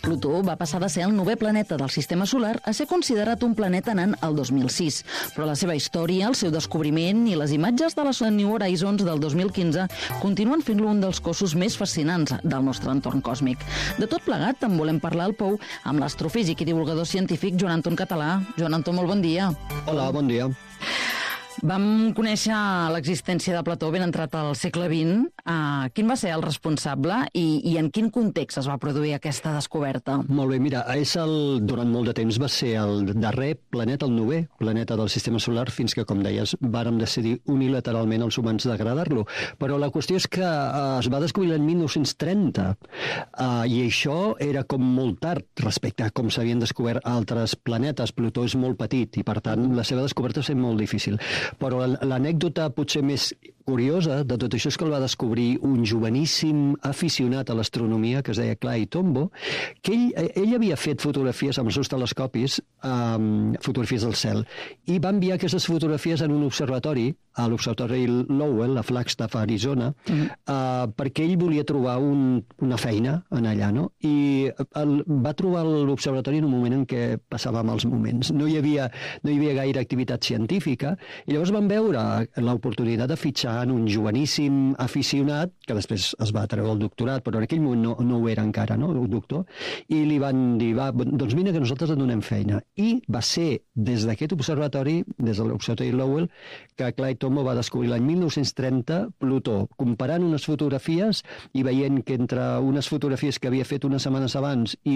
Plutó va passar de ser el 9è planeta del sistema solar a ser considerat un planeta nan el 2006. Però la seva història, el seu descobriment i les imatges de les New Horizons del 2015 continuen fent-lo un dels cossos més fascinants del nostre entorn còsmic. De tot plegat, en volem parlar al Pou amb l'astrofísic i divulgador científic Joan Anton Català. Joan Anton, molt bon dia. Hola, bon dia. Vam conèixer l'existència de Plutó ben entrat al segle XX. Quin va ser el responsable i en quin context es va produir aquesta descoberta? Molt bé, mira, durant molt de temps va ser el darrer planeta, el 9è planeta del sistema solar, fins que, com deies, vàrem decidir unilateralment els humans degradar-lo. Però la qüestió és que es va descobrir l'any 1930 i això era com molt tard respecte a com s'havien descobert altres planetes. Plutó és molt petit i, per tant, la seva descoberta va ser molt difícil. Però l'anècdota potser més curiosa de tot això és que el va descobrir un joveníssim aficionat a l'astronomia que es deia Clyde Tombaugh, que ell havia fet fotografies amb els seus telescopis, fotografies del cel, i va enviar aquestes fotografies en un observatori, a l'Observatori Lowell, a Flagstaff, Arizona, perquè ell volia trobar una feina en allà, no? I va trobar l'observatori en un moment en què passava mals moments. No hi havia gaire activitat científica, i llavors van veure l'oportunitat de fitxar en un joveníssim aficionat, que després es va treure el doctorat, però en aquell moment no ho era encara, no?, el doctor, i li van dir, doncs vine que nosaltres et donem feina. I va ser des d'aquest observatori, des de l'Observatori Lowell, que Clyde Tombaugh va descobrir l'any 1930 Plutó, comparant unes fotografies i veient que entre unes fotografies que havia fet unes setmanes abans i